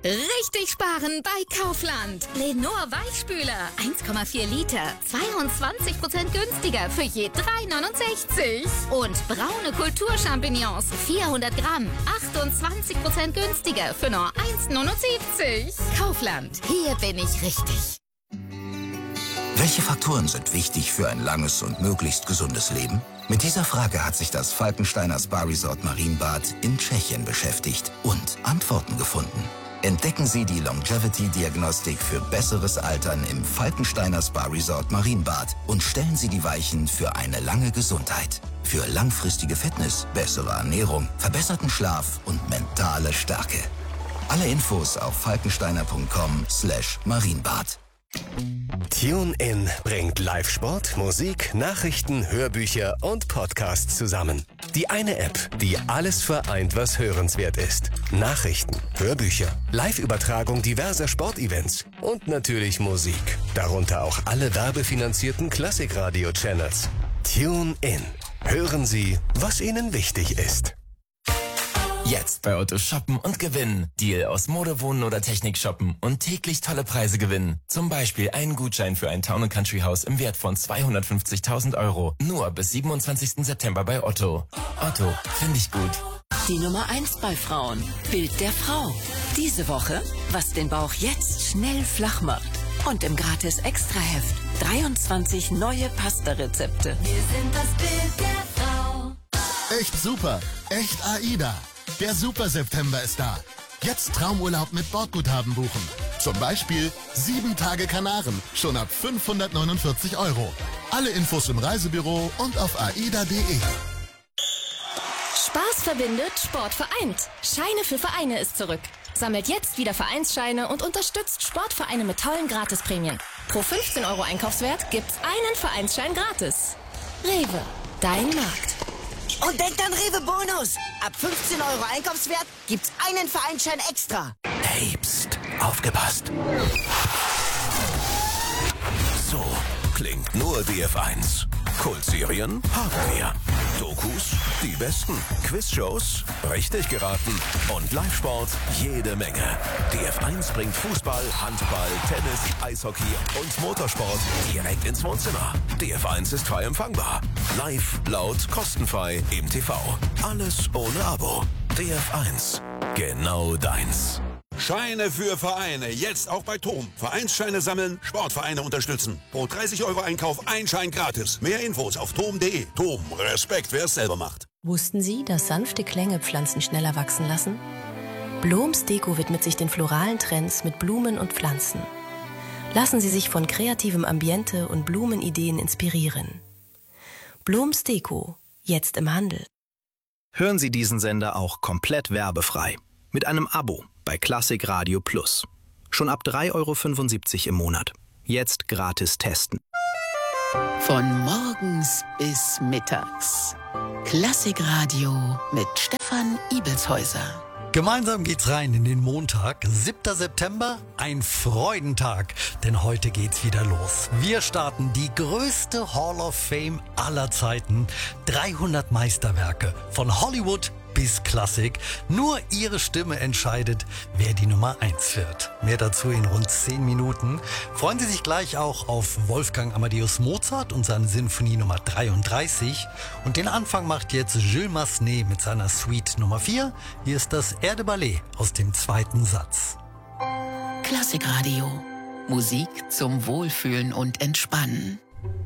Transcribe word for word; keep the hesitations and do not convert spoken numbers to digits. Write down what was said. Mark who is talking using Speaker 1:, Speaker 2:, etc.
Speaker 1: Richtig sparen bei Kaufland. Lenor Weichspüler, eins Komma vier Liter, zweiundzwanzig Prozent günstiger für je drei neunundsechzig. Und braune Kulturchampignons, vierhundert Gramm, achtundzwanzig Prozent günstiger für nur eins neunundsiebzig. Kaufland, hier bin ich richtig.
Speaker 2: Welche Faktoren sind wichtig für ein langes und möglichst gesundes Leben? Mit dieser Frage hat sich das Falkensteiner Spa Resort Marienbad in Tschechien beschäftigt und Antworten gefunden. Entdecken Sie die Longevity-Diagnostik für besseres Altern im Falkensteiner Spa Resort Marienbad und stellen Sie die Weichen für eine lange Gesundheit. Für langfristige Fitness, bessere Ernährung, verbesserten Schlaf und mentale Stärke. Alle Infos auf falkensteiner punkt com slash Marienbad.
Speaker 3: TuneIn bringt Live-Sport, Musik, Nachrichten, Hörbücher und Podcasts zusammen. Die eine App, die alles vereint, was hörenswert ist. Nachrichten, Hörbücher, Live-Übertragung diverser Sportevents und natürlich Musik. Darunter auch alle werbefinanzierten Klassikradio-Channels. TuneIn. Hören Sie, was Ihnen wichtig ist.
Speaker 4: Jetzt bei Otto shoppen und gewinnen. Deal aus Mode, Wohnen oder Technik shoppen und täglich tolle Preise gewinnen. Zum Beispiel einen Gutschein für ein Town and Country Haus im Wert von zweihundertfünfzigtausend Euro. Nur bis siebenundzwanzigsten September bei Otto. Otto, finde ich gut.
Speaker 5: Die Nummer eins bei Frauen. Bild der Frau. Diese Woche, was den Bauch jetzt schnell flach macht. Und im Gratis-Extra-Heft dreiundzwanzig neue Pasta-Rezepte.
Speaker 6: Wir sind das Bild der Frau.
Speaker 7: Echt super. Echt AIDA. Der Super-September ist da. Jetzt Traumurlaub mit Bordguthaben buchen. Zum Beispiel sieben Tage Kanaren, schon ab fünfhundertneunundvierzig Euro. Alle Infos im Reisebüro und auf aida punkt de.
Speaker 8: Spaß verbindet, Sport vereint. Scheine für Vereine ist zurück. Sammelt jetzt wieder Vereinsscheine und unterstützt Sportvereine mit tollen Gratisprämien. Pro fünfzehn Euro Einkaufswert gibt's einen Vereinsschein gratis. Rewe, dein Markt.
Speaker 9: Und denkt an Rewe Bonus. Ab fünfzehn Euro Einkaufswert gibt's einen Vereinsschein extra.
Speaker 3: Hey, pst, aufgepasst. So klingt nur D F eins. Kultserien haben wir. Dokus, die besten. Quizshows, richtig geraten. Und Live-Sport, jede Menge. D F eins bringt Fußball, Handball, Tennis, Eishockey und Motorsport direkt ins Wohnzimmer. D F eins ist frei empfangbar. Live, laut, kostenfrei im T V. Alles ohne Abo. D F eins. Genau deins.
Speaker 10: Scheine für Vereine. Jetzt auch bei Tom. Vereinsscheine sammeln, Sportvereine unterstützen. Pro dreißig Euro Einkauf ein Schein gratis. Mehr Infos auf tom punkt de. Tom, Respekt, wer es selber macht.
Speaker 11: Wussten Sie, dass sanfte Klänge Pflanzen schneller wachsen lassen? Bloms Deko widmet sich den floralen Trends mit Blumen und Pflanzen. Lassen Sie sich von kreativem Ambiente und Blumenideen inspirieren. Bloms Deko, jetzt im Handel.
Speaker 12: Hören Sie diesen Sender auch komplett werbefrei. Mit einem Abo bei Klassik Radio Plus. Schon ab drei Euro fünfundsiebzig im Monat. Jetzt gratis testen.
Speaker 5: Von morgens bis mittags. Klassikradio mit Stefan Ibelshäuser.
Speaker 13: Gemeinsam geht's rein in den Montag, siebter September, ein Freudentag, denn heute geht's wieder los. Wir starten die größte Hall of Fame aller Zeiten, dreihundert Meisterwerke, von Hollywood bis Klassik. Nur Ihre Stimme entscheidet, wer die Nummer eins wird. Mehr dazu in rund zehn Minuten. Freuen Sie sich gleich auch auf Wolfgang Amadeus Mozart und seine Sinfonie Nummer dreiunddreißig. Und den Anfang macht jetzt Jules Massenet mit seiner Suite Nummer vier. Hier ist das Air de Ballet aus dem zweiten Satz.
Speaker 5: Klassikradio. Musik zum Wohlfühlen und Entspannen.